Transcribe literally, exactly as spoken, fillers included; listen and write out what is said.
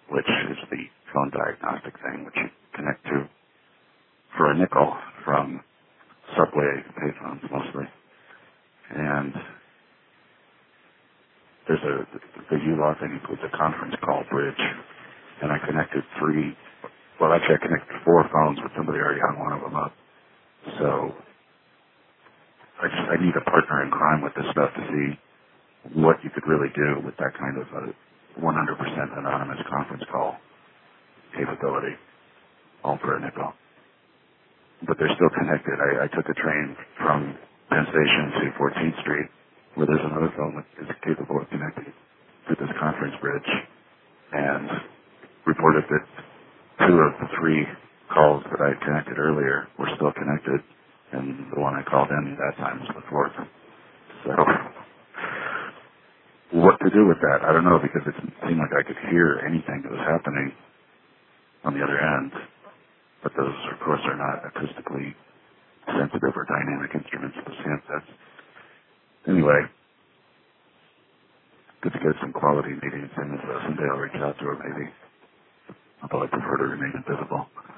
which is the phone diagnostic thing, which you connect to for a nickel from subway payphones mostly. And there's a, the U-Law thing includes a conference call bridge, and I connected three, well actually I connected four phones, but somebody already hung one of them up. So I just, I need a partner in crime with this stuff to see what you could really do with that kind of a one hundred percent anonymous conference call capability, all for a nickel. But they're still connected. I, I took a train from Penn Station to fourteenth Street, where there's another phone that is capable of connecting to this conference bridge, and reported that two of the three calls that I had connected earlier were still connected, and the one I called in that time was the fourth. So what to do with that? I don't know, because it seemed like I could hear anything that was happening on the other end. But those, of course, are not acoustically sensitive or dynamic instruments, those handsets. Anyway, good to get some quality meetings, and uh, someday I'll reach out to her maybe. Although I prefer to remain invisible.